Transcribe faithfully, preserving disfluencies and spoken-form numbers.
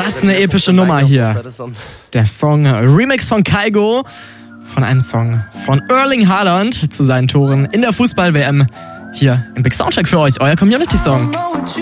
Was eine epische Nummer hier. Der Song Remix von Kygo von einem Song von Erling Haaland zu seinen Toren in der Fußball-W M hier im Big Soundtrack für euch, euer Community-Song.